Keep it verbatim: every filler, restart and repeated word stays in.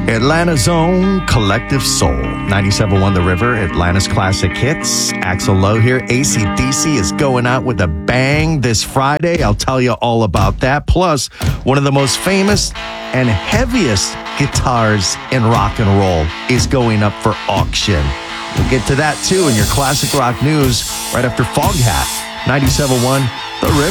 Atlanta's own Collective Soul. ninety-seven point one The River, Atlanta's classic hits. Axl Lowe here. A C D C is going out with a bang this Friday. I'll tell you all about that. Plus, one of the most famous and heaviest guitars in rock and roll is going up for auction. We'll get to that too in your classic rock news right after Foghat. ninety-seven point one